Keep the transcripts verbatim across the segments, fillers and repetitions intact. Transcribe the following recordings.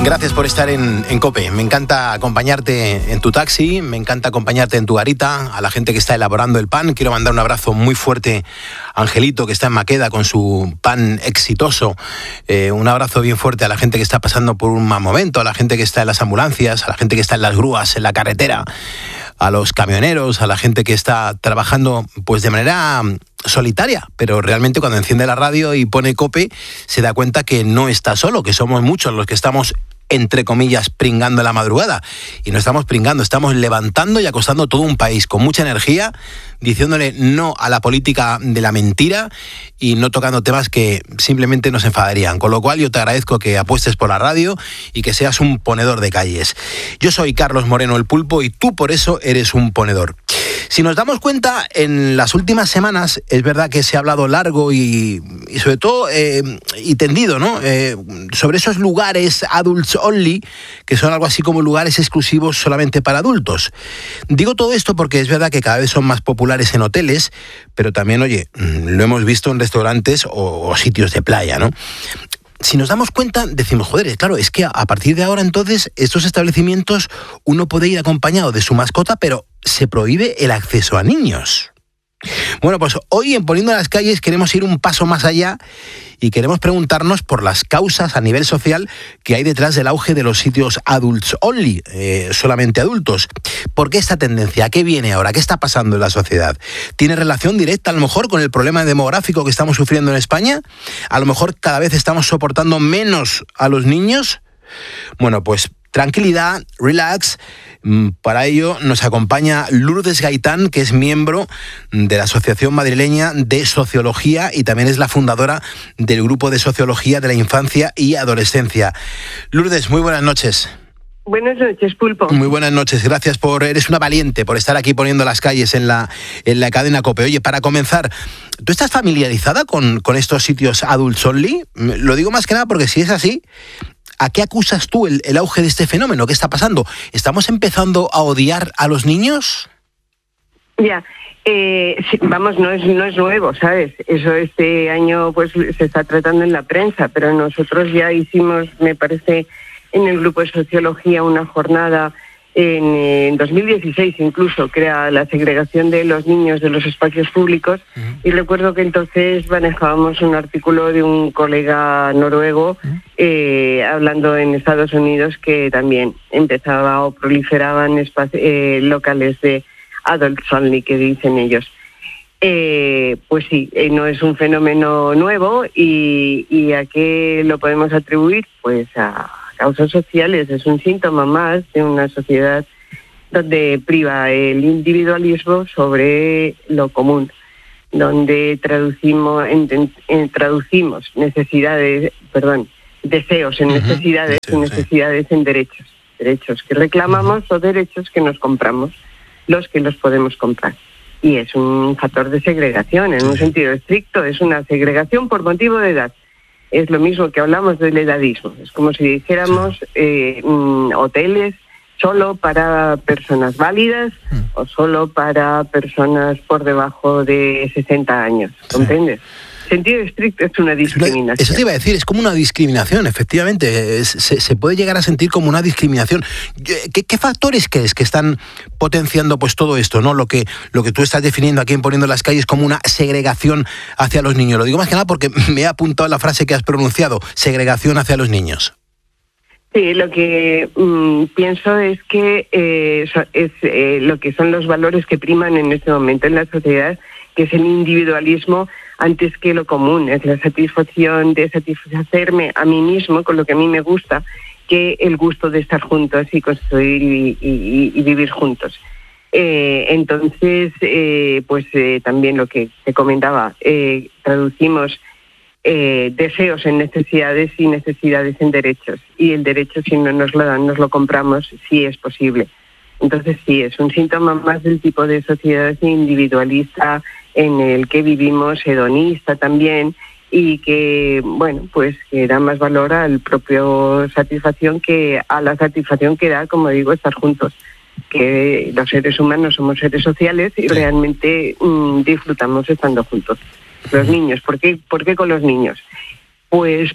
Gracias por estar en, en COPE. Me encanta acompañarte en tu taxi, me encanta acompañarte en tu garita, a la gente que está elaborando el pan. Quiero mandar un abrazo muy fuerte a Angelito, que está en Maqueda con su pan exitoso. Eh, un abrazo bien fuerte a la gente que está pasando por un mal momento, a la gente que está en las ambulancias, a la gente que está en las grúas, en la carretera, a los camioneros, a la gente que está trabajando pues de manera solitaria, pero realmente cuando enciende la radio y pone COPE se da cuenta que no está solo, que somos muchos los que estamos, entre comillas, pringando en la madrugada. Y no estamos pringando, estamos levantando y acostando todo un país con mucha energía, diciéndole no a la política de la mentira y no tocando temas que simplemente nos enfadarían. Con lo cual yo te agradezco que apuestes por la radio y que seas un ponedor de calles. Yo soy Carlos Moreno el Pulpo y tú por eso eres un ponedor. Si nos damos cuenta, en las últimas semanas es verdad que se ha hablado largo y, y sobre todo eh, y tendido, ¿no? Eh, sobre esos lugares adults only, que son algo así como lugares exclusivos solamente para adultos. Digo todo esto porque es verdad que cada vez son más populares en hoteles, pero también, oye, lo hemos visto en restaurantes o, o sitios de playa, ¿no? Si nos damos cuenta, decimos, joder, claro, es que a partir de ahora entonces estos establecimientos uno puede ir acompañado de su mascota, pero se prohíbe el acceso a niños. Bueno, pues hoy en Poniendo las Calles queremos ir un paso más allá y queremos preguntarnos por las causas a nivel social que hay detrás del auge de los sitios adults only, eh, solamente adultos. ¿Por qué esta tendencia? ¿A qué viene ahora? ¿Qué está pasando en la sociedad? ¿Tiene relación directa a lo mejor con el problema demográfico que estamos sufriendo en España? ¿A lo mejor cada vez estamos soportando menos a los niños? Bueno, pues tranquilidad, relax. Para ello nos acompaña Lourdes Gaitán, que es miembro de la Asociación Madrileña de Sociología y también es la fundadora del Grupo de Sociología de la Infancia y Adolescencia. Lourdes, muy buenas noches. Buenas noches, Pulpo. Muy buenas noches, gracias por... Eres una valiente por estar aquí poniendo las calles en la, en la cadena COPE. Oye, para comenzar, ¿tú estás familiarizada con, con estos sitios adults only? Lo digo más que nada porque si es así, ¿a qué acusas tú el, el auge de este fenómeno? ¿Qué está pasando? ¿Estamos empezando a odiar a los niños? Ya, eh, sí, vamos, no es no es nuevo, ¿sabes? Eso este año pues se está tratando en la prensa, pero nosotros ya hicimos, me parece, en el grupo de sociología una jornada en, en dos mil dieciséis incluso, que era la segregación de los niños de los espacios públicos, uh-huh. Y recuerdo que entonces manejábamos un artículo de un colega noruego uh-huh. eh, hablando en Estados Unidos que también empezaba o proliferaban espacios, eh, locales de adults only, que dicen ellos. Eh, pues sí, eh, no es un fenómeno nuevo y, y ¿a qué lo podemos atribuir? Pues a causas sociales. Es un síntoma más de una sociedad donde priva el individualismo sobre lo común, donde traducimos en, en, traducimos necesidades, perdón, deseos en necesidades uh-huh. y necesidades en derechos, derechos que reclamamos uh-huh. o derechos que nos compramos, los que los podemos comprar. Y es un factor de segregación, en un sentido estricto, es una segregación por motivo de edad. Es lo mismo que hablamos del edadismo. Es como si dijéramos eh, mm, hoteles solo para personas válidas mm. o solo para personas por debajo de sesenta años. ¿Comprendes? Sí. Sentido estricto es una discriminación. Eso te iba a decir, es como una discriminación, efectivamente. Es, se, se puede llegar a sentir como una discriminación. ¿Qué, qué factores crees que están potenciando pues todo esto, ¿no? Lo que, lo que tú estás definiendo aquí en Poniendo las Calles como una segregación hacia los niños. Lo digo más que nada porque me he apuntado a la frase que has pronunciado, segregación hacia los niños. Sí, lo que mmm, pienso es que eh, es eh, lo que son los valores que priman en este momento en la sociedad, que es el individualismo antes que lo común, es la satisfacción de satisfacerme a mí mismo con lo que a mí me gusta, que el gusto de estar juntos y construir y, y, y vivir juntos. Eh, entonces, eh, pues eh, también lo que te comentaba, eh, traducimos eh, deseos en necesidades y necesidades en derechos. Y el derecho, si no nos lo dan, nos lo compramos, sí es posible. Entonces sí, es un síntoma más del tipo de sociedad individualista en el que vivimos, hedonista también, y que, bueno, pues que da más valor al propio satisfacción que a la satisfacción que da, como digo, estar juntos. Que los seres humanos somos seres sociales y realmente mmm, disfrutamos estando juntos. Los niños, ¿por qué, ¿por qué con los niños? Pues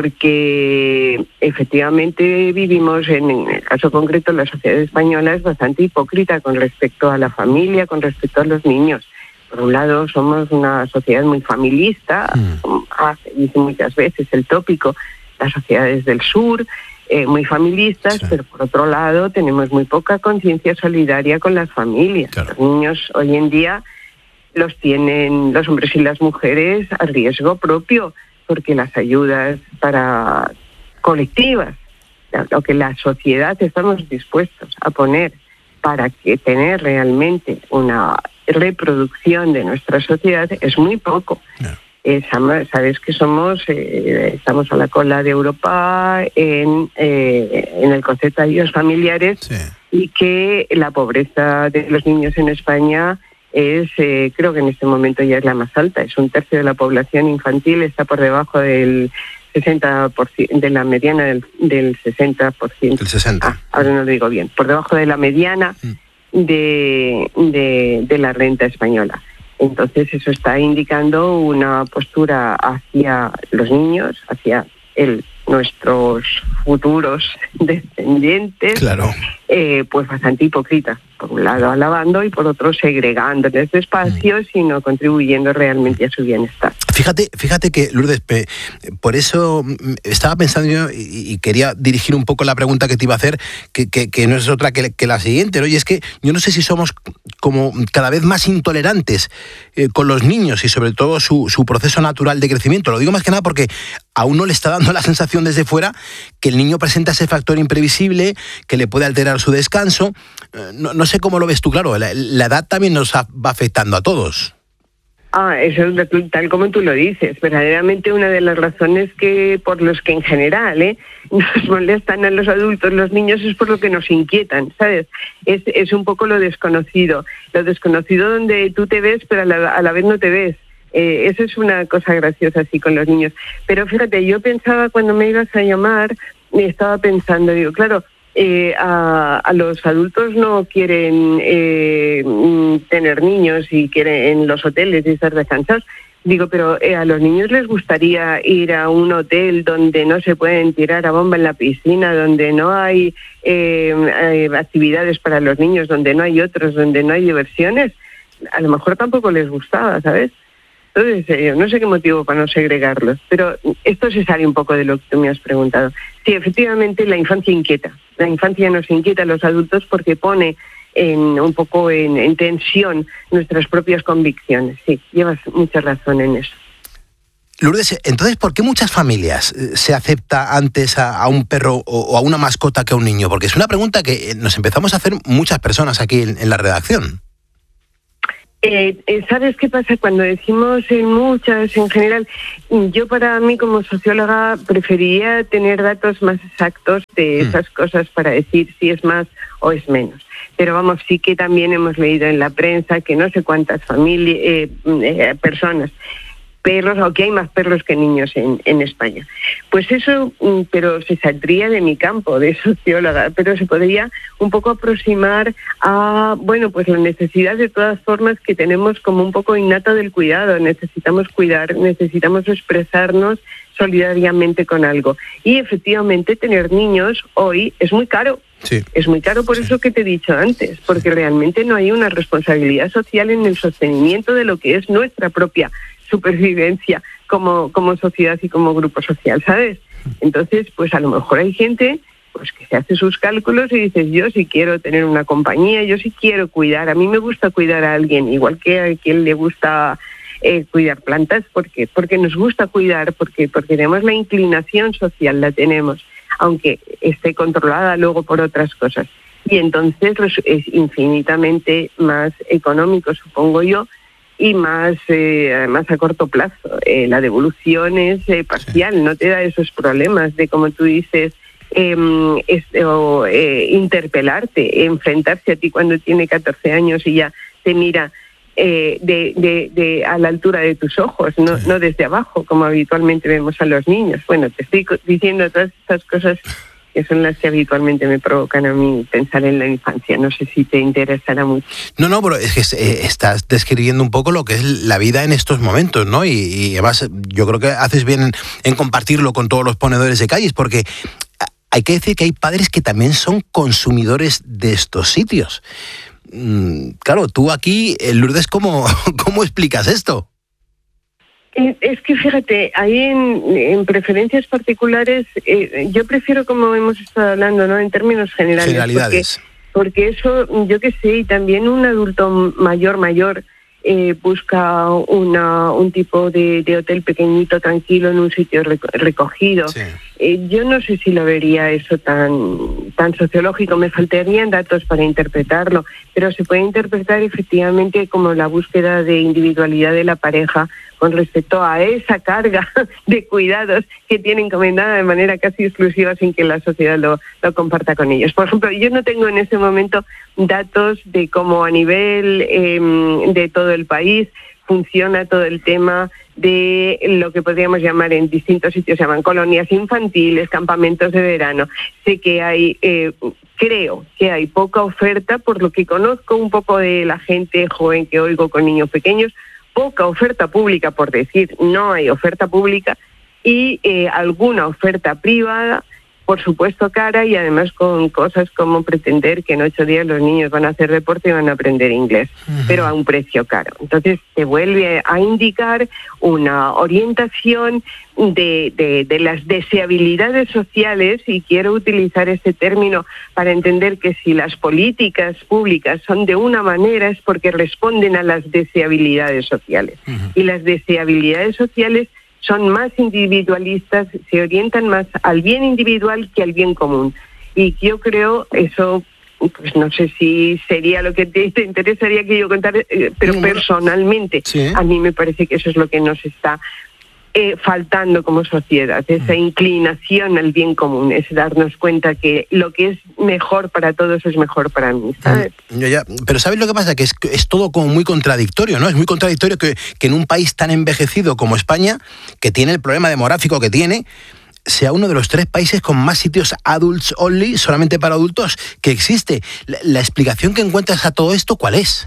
porque efectivamente vivimos, en, en el caso concreto, la sociedad española es bastante hipócrita con respecto a la familia, con respecto a los niños. Por un lado, somos una sociedad muy familista, mm. se dice muchas veces el tópico, las sociedades del sur, eh, muy familistas, sí. Pero por otro lado tenemos muy poca conciencia solidaria con las familias. Claro. Los niños hoy en día los tienen los hombres y las mujeres a riesgo propio, porque las ayudas para colectivas, lo que la sociedad estamos dispuestos a poner para que tener realmente una reproducción de nuestra sociedad es muy poco. No. Eh, sabes que somos, eh, estamos a la cola de Europa en, eh, en el concepto de ayudas familiares, sí. Y que la pobreza de los niños en España es, eh, creo que en este momento ya es la más alta, es un tercio de la población infantil, está por debajo del sesenta por ciento, de la mediana del, del sesenta por ciento. El sesenta. Ah, ahora no lo digo bien, por debajo de la mediana mm. de, de, de la renta española. Entonces eso está indicando una postura hacia los niños, hacia el, nuestros futuros descendientes, claro. eh, pues bastante hipócrita. Por un lado alabando y por otro segregándoles de espacios mm. y no contribuyendo realmente a su bienestar. Fíjate, fíjate que, Lourdes, por eso estaba pensando yo y, y quería dirigir un poco la pregunta que te iba a hacer, que, que, que no es otra que, que la siguiente, ¿no? Y es que yo no sé si somos como cada vez más intolerantes eh, con los niños y sobre todo su, su proceso natural de crecimiento. Lo digo más que nada porque a uno le está dando la sensación desde fuera que el niño presenta ese factor imprevisible que le puede alterar su descanso. No, no sé cómo lo ves tú, claro, la, la edad también nos va afectando a todos. Ah, eso es tal como tú lo dices. Verdaderamente una de las razones que por los que en general ¿eh? nos molestan a los adultos, los niños, es por lo que nos inquietan, ¿sabes? Es, es un poco lo desconocido. Lo desconocido donde tú te ves, pero a la, a la vez no te ves. Eh, eso es una cosa graciosa así con los niños. Pero fíjate, yo pensaba cuando me ibas a llamar, estaba pensando, digo, claro, Eh, a, a los adultos no quieren eh, tener niños y quieren en los hoteles y estar descansados. Digo, pero eh, a los niños les gustaría ir a un hotel donde no se pueden tirar a bomba en la piscina, donde no hay eh, eh, actividades para los niños, donde no hay otros, donde no hay diversiones. A lo mejor tampoco les gustaba, ¿sabes? Entonces, eh, no sé qué motivo para no segregarlos, pero esto se sale un poco de lo que tú me has preguntado. Sí, efectivamente, la infancia inquieta. La infancia nos inquieta a los adultos porque pone en, un poco en, en tensión nuestras propias convicciones. Sí, llevas mucha razón en eso. Lourdes, entonces, ¿por qué muchas familias se acepta antes a, a un perro o, o a una mascota que a un niño? Porque es una pregunta que nos empezamos a hacer muchas personas aquí en, en la redacción. Eh, ¿Sabes qué pasa? Cuando decimos en muchas, en general, yo para mí como socióloga preferiría tener datos más exactos de esas mm. cosas para decir si es más o es menos. Pero vamos, sí que también hemos leído en la prensa que no sé cuántas familias, eh, eh, personas, perros, o que hay más perros que niños en, en España. Pues eso, pero se saldría de mi campo de socióloga, pero se podría un poco aproximar a, bueno, pues la necesidad de todas formas que tenemos como un poco innata del cuidado. Necesitamos cuidar, necesitamos expresarnos solidariamente con algo. Y efectivamente tener niños hoy es muy caro. Sí. Es muy caro por sí. eso que te he dicho antes, porque realmente no hay una responsabilidad social en el sostenimiento de lo que es nuestra propia supervivencia como, como sociedad y como grupo social, ¿sabes? Entonces, pues a lo mejor hay gente pues que se hace sus cálculos y dices, yo sí quiero tener una compañía, yo sí quiero cuidar, a mí me gusta cuidar a alguien, igual que a quien le gusta eh, cuidar plantas, porque porque nos gusta cuidar, porque porque tenemos la inclinación social, la tenemos, aunque esté controlada luego por otras cosas. Y entonces es infinitamente más económico, supongo yo, y más eh, además a corto plazo. Eh, la devolución es eh, parcial, sí. no te da esos problemas de, como tú dices, eh, es, o, eh, interpelarte, enfrentarse a ti cuando tiene catorce años y ya te mira eh, de, de, de a la altura de tus ojos, no, sí. no desde abajo, como habitualmente vemos a los niños. Bueno, te estoy diciendo todas estas cosas que son las que habitualmente me provocan a mí pensar en la infancia. No sé si te interesará mucho. No, no, pero es que eh, estás describiendo un poco lo que es la vida en estos momentos, ¿no? Y, y además yo creo que haces bien en, en compartirlo con todos los ponedores de calles, porque hay que decir que hay padres que también son consumidores de estos sitios. Mm, claro, tú aquí, Lourdes, ¿cómo, cómo explicas esto? Es que fíjate, ahí en, en preferencias particulares, eh, yo prefiero, como hemos estado hablando, ¿no? En términos generales. Generalidades. Porque, porque eso, yo qué sé, y también un adulto mayor, mayor, eh, busca una, un tipo de, de hotel pequeñito, tranquilo, en un sitio recogido. Sí. Eh, yo no sé si lo vería eso tan, tan sociológico, me faltarían datos para interpretarlo, pero se puede interpretar efectivamente como la búsqueda de individualidad de la pareja con respecto a esa carga de cuidados que tiene encomendada de manera casi exclusiva sin que la sociedad lo, lo comparta con ellos. Por ejemplo, yo no tengo en este momento datos de cómo a nivel eh, de todo el país funciona todo el tema de lo que podríamos llamar en distintos sitios, se llaman colonias infantiles, campamentos de verano. Sé que hay, eh, creo que hay poca oferta, por lo que conozco un poco de la gente joven que oigo con niños pequeños, poca oferta pública, por decir, no hay oferta pública, y eh, alguna oferta privada, por supuesto cara, y además con cosas como pretender que en ocho días los niños van a hacer deporte y van a aprender inglés, uh-huh. pero a un precio caro. Entonces te vuelve a indicar una orientación de, de, de las deseabilidades sociales, y quiero utilizar ese término para entender que si las políticas públicas son de una manera es porque responden a las deseabilidades sociales. Uh-huh. Y las deseabilidades sociales son más individualistas, se orientan más al bien individual que al bien común. Y yo creo, eso, pues no sé si sería lo que te, te interesaría que yo contara, pero personalmente, sí. a mí me parece que eso es lo que nos está eh, faltando como sociedad, esa inclinación al bien común, es darnos cuenta que lo que es mejor para todos es mejor para mí, ¿sabes? Ya, ya. Pero ¿sabes lo que pasa? Que es, es todo como muy contradictorio, ¿no? Es muy contradictorio que, que en un país tan envejecido como España, que tiene el problema demográfico que tiene, sea uno de los tres países con más sitios adults only, solamente para adultos, que existe. La, la explicación que encuentras a todo esto, ¿cuál es?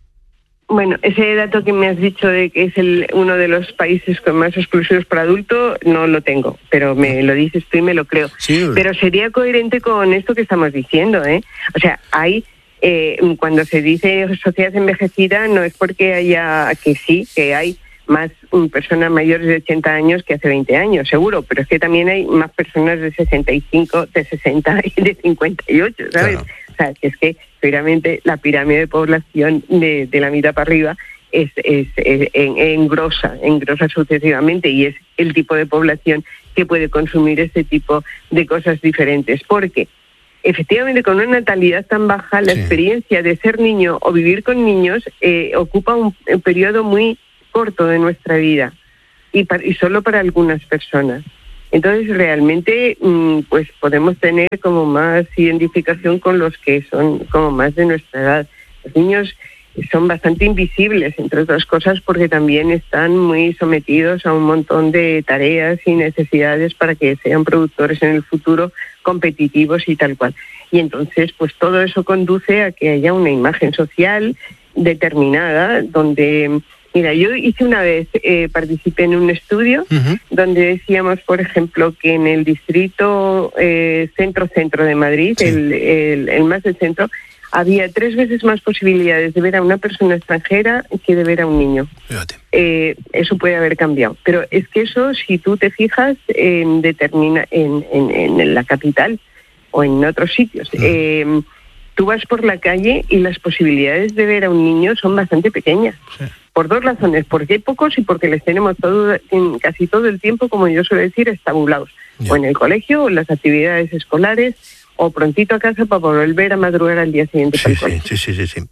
Bueno, ese dato que me has dicho de que es el uno de los países con más exclusivos para adultos, no lo tengo, pero me lo dices tú y me lo creo. Sí. Pero sería coherente con esto que estamos diciendo, ¿eh? O sea, hay, eh, cuando se dice sociedad envejecida, no es porque haya, que sí, que hay más um, personas mayores de ochenta años que hace veinte años, seguro, pero es que también hay más personas de sesenta y cinco, de sesenta y de cincuenta y ocho, ¿sabes? Claro. O sea, que es que seguramente la pirámide de población de, de la mitad para arriba es, es, es en, engrosa, engrosa sucesivamente, y es el tipo de población que puede consumir este tipo de cosas diferentes. Porque efectivamente con una natalidad tan baja, la sí. experiencia de ser niño o vivir con niños eh, ocupa un, un periodo muy corto de nuestra vida, y, para, y solo para algunas personas. Entonces realmente pues podemos tener como más identificación con los que son como más de nuestra edad. Los niños son bastante invisibles, entre otras cosas porque también están muy sometidos a un montón de tareas y necesidades para que sean productores en el futuro, competitivos y tal cual. Y entonces pues todo eso conduce a que haya una imagen social determinada donde... Mira, yo hice una vez, eh, participé en un estudio uh-huh. donde decíamos, por ejemplo, que en el distrito eh, centro-centro de Madrid, sí. el, el, el más del centro, había tres veces más posibilidades de ver a una persona extranjera que de ver a un niño. Eh, eso puede haber cambiado. Pero es que eso, si tú te fijas, eh, determina en, en, en la capital o en otros sitios. Uh-huh. Eh, tú vas por la calle y las posibilidades de ver a un niño son bastante pequeñas. Sí. Por dos razones, porque hay pocos y porque les tenemos todo, en casi todo el tiempo, como yo suelo decir, estabulados. Yeah. O en el colegio, o en las actividades escolares, o prontito a casa para volver a madrugar al día siguiente. Sí, para el sí, sí, sí, sí.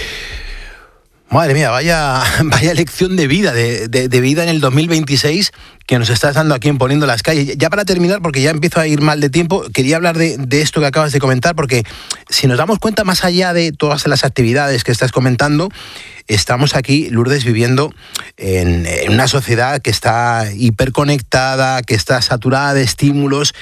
Madre mía, vaya, vaya lección de vida, de, de, de vida en el dos mil veintiséis que nos estás dando aquí en Poniendo las Calles. Ya para terminar, porque ya empiezo a ir mal de tiempo, quería hablar de, de esto que acabas de comentar, porque si nos damos cuenta, más allá de todas las actividades que estás comentando, estamos aquí, Lourdes, viviendo en, en una sociedad que está hiperconectada, que está saturada de estímulos.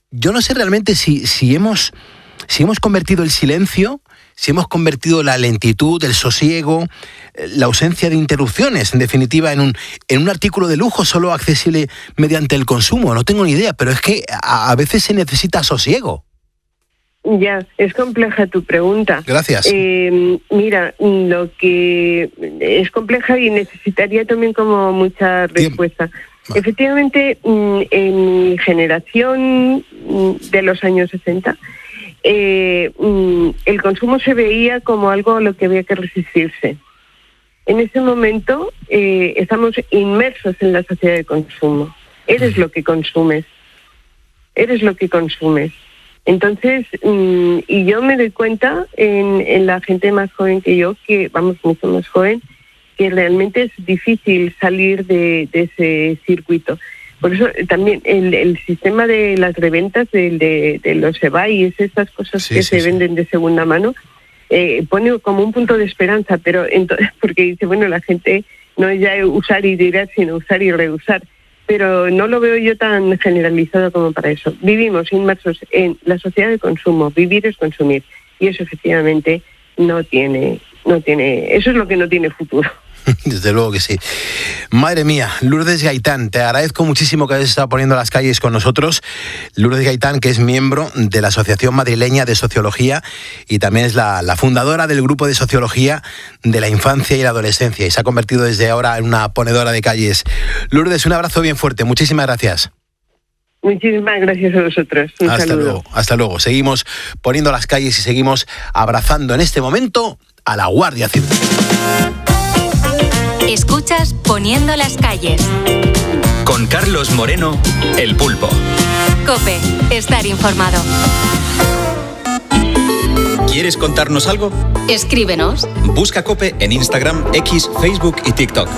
yo no sé realmente si, si, hemos, si hemos convertido el silencio, si hemos convertido la lentitud, el sosiego, la ausencia de interrupciones, en definitiva, en un, en un artículo de lujo solo accesible mediante el consumo. No tengo ni idea, pero es que a, a veces se necesita sosiego. Ya, es compleja tu pregunta. Gracias. Eh, mira, lo que es compleja y necesitaría también como mucha respuesta. Bien. Efectivamente, en mi generación de los años sesenta, eh, el consumo se veía como algo a lo que había que resistirse. En ese momento eh, estamos inmersos en la sociedad de consumo. Eres lo que consumes. Eres lo que consumes. Entonces, mmm, y yo me doy cuenta en, en la gente más joven que yo, que vamos, mucho más joven, que realmente es difícil salir de, de ese circuito. Por eso también el, el sistema de las reventas, de, de, de los eBay, esas cosas sí, que sí, se sí. venden de segunda mano, eh, pone como un punto de esperanza, pero entonces, porque dice, bueno, la gente no es ya usar y tirar, sino usar y reusar. Pero no lo veo yo tan generalizado como para eso. Vivimos inmersos en la sociedad de consumo. Vivir es consumir. Y eso efectivamente no tiene, no tiene, eso es lo que no tiene futuro. Desde luego que sí. Madre mía, Lourdes Gaitán, te agradezco muchísimo que hayas estado poniendo las calles con nosotros. Lourdes Gaitán, que es miembro de la Asociación Madrileña de Sociología y también es la, la fundadora del grupo de Sociología de la Infancia y la Adolescencia y se ha convertido desde ahora en una ponedora de calles. Lourdes, un abrazo bien fuerte. Muchísimas gracias. Muchísimas gracias a vosotros. Un hasta saludo. luego, hasta luego. Seguimos poniendo las calles y seguimos abrazando en este momento a la Guardia Civil. Escuchas Poniendo las calles. Con Carlos Moreno, El Pulpo. COPE, estar informado. ¿Quieres contarnos algo? Escríbenos. Busca COPE en Instagram, X, Facebook y TikTok.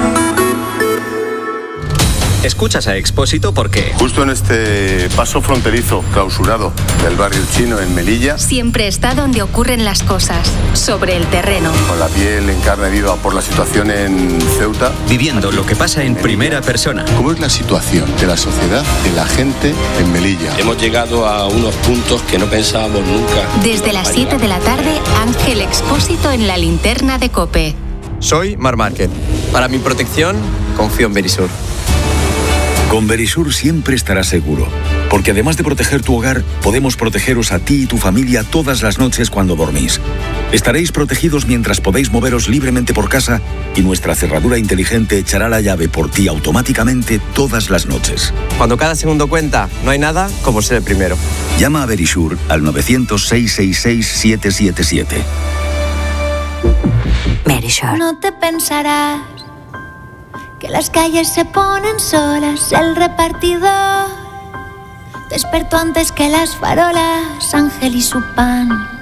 Escuchas a Expósito porque... Justo en este paso fronterizo clausurado del barrio chino en Melilla... Siempre está donde ocurren las cosas, sobre el terreno. Con la piel en carne viva por la situación en Ceuta... Viviendo lo que pasa en primera persona. ¿Cómo es la situación de la sociedad, de la gente en Melilla? Hemos llegado a unos puntos que no pensábamos nunca. Desde las siete de la tarde, Ángel Expósito en la linterna de COPE. Soy Mar Márquez. Para mi protección, confío en Verisur. Con Verisur siempre estarás seguro, porque además de proteger tu hogar, podemos protegeros a ti y tu familia todas las noches cuando dormís. Estaréis protegidos mientras podéis moveros libremente por casa y nuestra cerradura inteligente echará la llave por ti automáticamente todas las noches. Cuando cada segundo cuenta, no hay nada como ser el primero. Llama a Verisur al nueve cero cero, seis seis seis, siete siete siete. Verisur. No te pensarás que las calles se ponen solas, el repartidor despertó antes que las farolas, Ángel y su pan.